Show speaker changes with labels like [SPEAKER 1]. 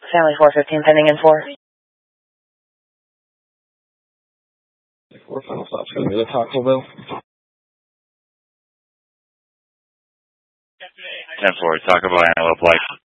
[SPEAKER 1] Sally 415 pending in 4.
[SPEAKER 2] 4 final stop's going to be the Taco Bell.
[SPEAKER 3] 10-4, Taco Bell, Antelope Light.